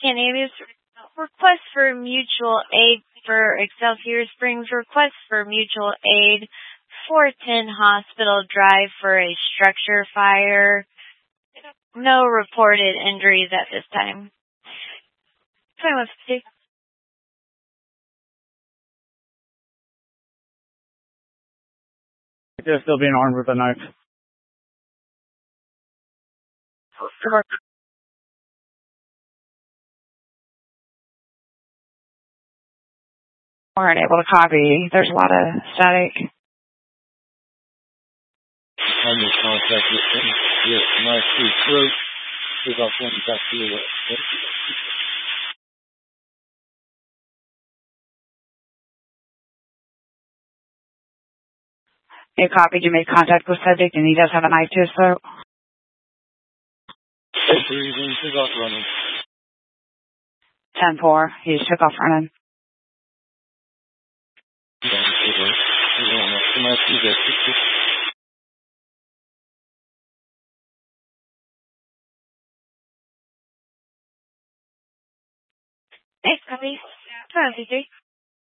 Second name is request for mutual aid for Excelsior Springs. Request for mutual aid 410 Hospital Drive for a structure fire. No reported injuries at this time. Time of 6. They're still being armed with a knife. Weren't able to copy. There's a lot of static. I'm in contact with them. Yes, my free throat is off one back to the west. You copied. You made contact with subject, and he does have a knife to his throat. He's off running. 10-4. He just took off running. Thanks, copy. 1253.